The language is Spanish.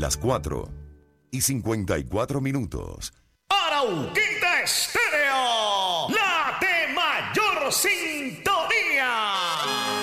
las 4:54. Arauquita Estéreo, la de mayor sintonía.